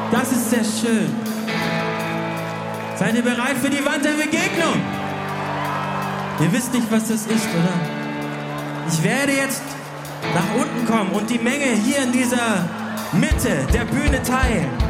Das ist sehr schön. Seid ihr bereit für die Wand der Begegnung? Ihr wisst nicht, was das ist, oder? Ich werde jetzt nach unten kommen und die Menge hier in dieser Mitte der Bühne teilen.